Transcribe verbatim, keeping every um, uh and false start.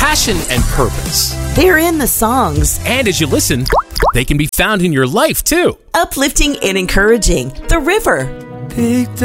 passion and purpose. They're in the songs. And as you listen, they can be found in your life too. Uplifting and encouraging. The River. Picked